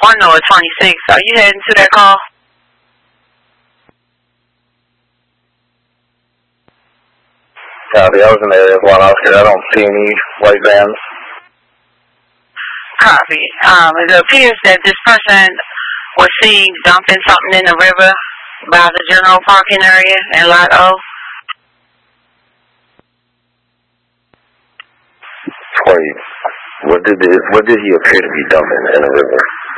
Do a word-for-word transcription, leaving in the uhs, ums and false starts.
one or twenty-six. Are you heading to that call? Copy. I was in the area of one Oscar. I don't see any white vans. Copy. Um, it appears that this person was seen dumping something in the river by the general parking area in Lot O. Wait, what did it, what did he appear to be dumping in the river?